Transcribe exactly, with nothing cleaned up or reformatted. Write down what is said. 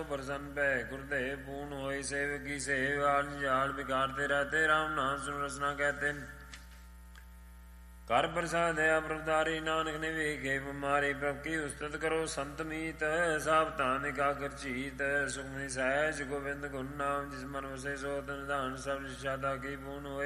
प्रसन्न भय गुरुदेव पूर्ण होय सेवक की सेव आल जाल बिगाड़ते रहते राम नाम सुन रसना कहते कर प्रसाद दया प्रभुधारी नानक ने वेखे बिमारी प्रभ की उस्तत करो संत मीत सावधान एकाग्र चीत सुखमनी सहज गोविंद गुण नाम जिस मन वसे सो तन दान सब शिक्षा की पूर्ण होय